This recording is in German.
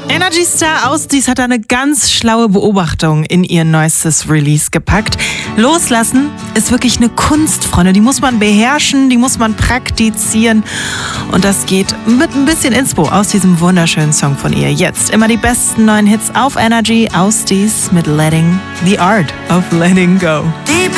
Energy Star Ausdies hat eine ganz schlaue Beobachtung in ihr neuestes Release gepackt. Loslassen ist wirklich eine Kunst, Freunde. Die muss man beherrschen, die muss man praktizieren. Und das geht mit ein bisschen Inspo aus diesem wunderschönen Song von ihr. Jetzt immer die besten neuen Hits auf Energy. Ausdies mit The Art of Letting Go.